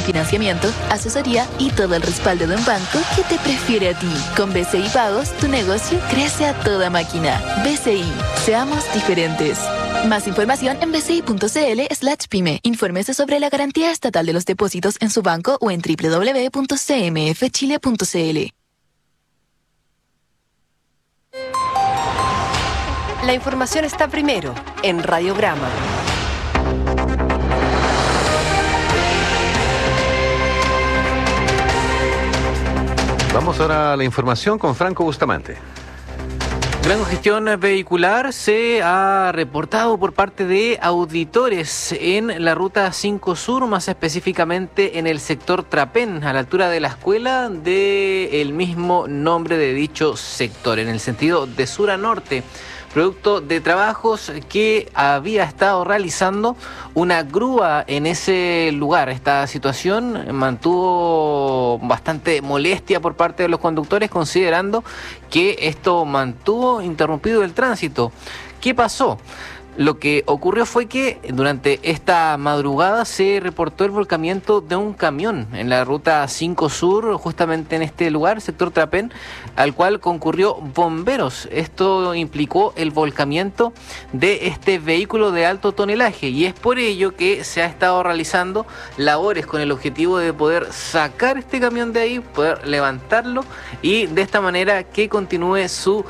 financiamiento, asesoría y todo el respaldo de un banco que te prefiere a ti. Con BCI Pagos, tu negocio crece a toda máquina. BCI, seamos diferentes. Más información en bci.cl/pyme. Infórmese sobre la garantía estatal de los depósitos en su banco o en www.cmfchile.cl. La información está primero en Radiograma. Vamos ahora a la información con Franco Bustamante. Gran congestión vehicular se ha reportado por parte de auditores en la ruta 5 Sur, más específicamente en el sector Trapén, a la altura de la escuela del mismo nombre de dicho sector, en el sentido de sur a norte, producto de trabajos que había estado realizando una grúa en ese lugar. Esta situación mantuvo bastante molestia por parte de los conductores, considerando que esto mantuvo interrumpido el tránsito. ¿Qué pasó? Lo que ocurrió fue que durante esta madrugada se reportó el volcamiento de un camión en la ruta 5 Sur, justamente en este lugar, sector Trapén, al cual concurrió bomberos. Esto implicó el volcamiento de este vehículo de alto tonelaje y es por ello que se ha estado realizando labores con el objetivo de poder sacar este camión de ahí, poder levantarlo y de esta manera que continúe su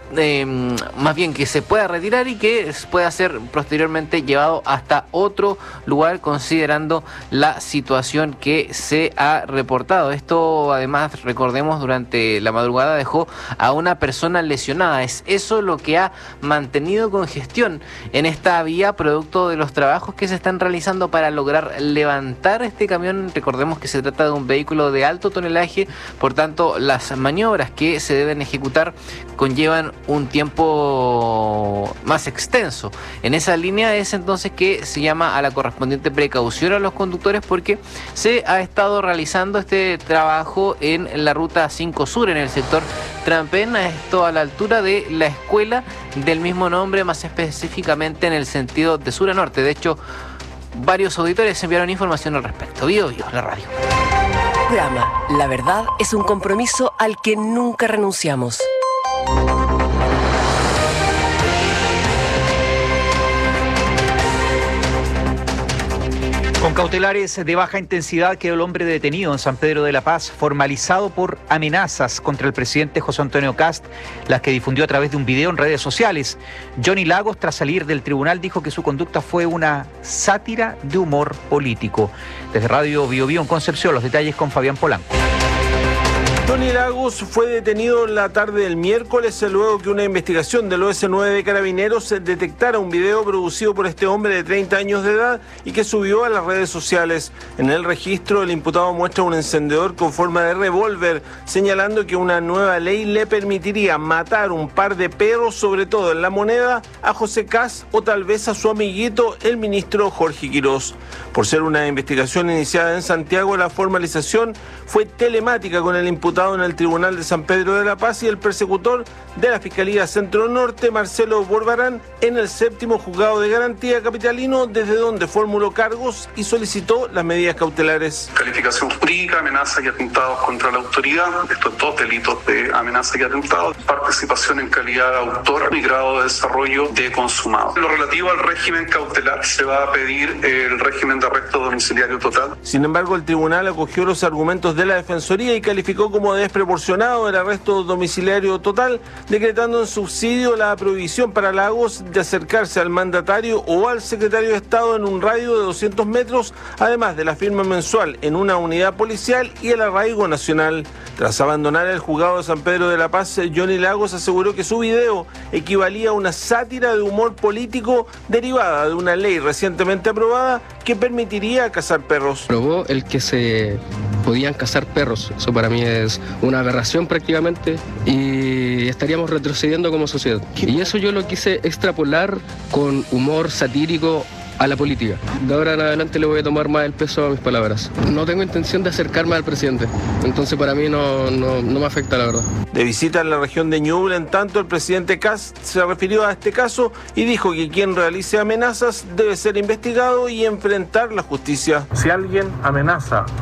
más bien que se pueda retirar y que pueda ser posteriormente llevado hasta otro lugar, considerando la situación que se ha reportado. Esto además, recordemos, durante la madrugada dejó a una persona lesionada. Es eso lo que ha mantenido congestión en esta vía, producto de los trabajos que se están realizando para lograr levantar este camión. Recordemos que se trata de un vehículo de alto tonelaje, por tanto las maniobras que se deben ejecutar conllevan un tiempo más extenso. En esa línea es entonces que se llama a la correspondiente precaución a los conductores, porque se ha estado realizando este trabajo en la ruta 5 Sur, en el sector Trapén, esto a la altura de la escuela del mismo nombre, más específicamente en el sentido de sur a norte. De hecho, varios auditores enviaron información al respecto. Bio, la radio. Programa. La verdad es un compromiso al que nunca renunciamos. Con cautelares de baja intensidad quedó el hombre detenido en San Pedro de la Paz, formalizado por amenazas contra el presidente José Antonio Kast, las que difundió a través de un video en redes sociales. Johnny Lagos, tras salir del tribunal, dijo que su conducta fue una sátira de humor político. Desde Radio Bio Bio en Concepción, los detalles con Fabián Polanco. Johnny Lagos fue detenido la tarde del miércoles luego que una investigación del OS9 de Carabineros detectara un video producido por este hombre de 30 años de edad y que subió a las redes sociales. En el registro, el imputado muestra un encendedor con forma de revólver, señalando que una nueva ley le permitiría matar un par de perros, sobre todo en La Moneda, a José Kast o tal vez a su amiguito, el ministro Jorge Quirós. Por ser una investigación iniciada en Santiago, la formalización fue telemática con el imputado en el Tribunal de San Pedro de la Paz y el persecutor de la Fiscalía Centro Norte, Marcelo Borbarán, en el 7º Juzgado de Garantía capitalino, desde donde formuló cargos y solicitó las medidas cautelares. Calificación jurídica, amenaza y atentados contra la autoridad, estos dos delitos de amenaza y atentados, participación en calidad de autor y grado de desarrollo de consumado. En lo relativo al régimen cautelar, se va a pedir el régimen de arresto domiciliario total. Sin embargo, el tribunal acogió los argumentos de la Defensoría y calificó como desproporcionado el arresto domiciliario total, decretando en subsidio la prohibición para Lagos de acercarse al mandatario o al secretario de Estado en un radio de 200 metros, además de la firma mensual en una unidad policial y el arraigo nacional. Tras abandonar el juzgado de San Pedro de la Paz, Johnny Lagos aseguró que su video equivalía a una sátira de humor político derivada de una ley recientemente aprobada que permitiría cazar perros. Probó el que se podían cazar perros. Eso para mí es una aberración prácticamente y estaríamos retrocediendo como sociedad. Y eso yo lo quise extrapolar con humor satírico a la política. De ahora en adelante le voy a tomar más el peso a mis palabras. No tengo intención de acercarme al presidente, entonces para mí no me afecta, la verdad. De visita en la región de Ñuble, en tanto, el presidente Kast se refirió a este caso y dijo que quien realice amenazas debe ser investigado y enfrentar la justicia. Si alguien amenaza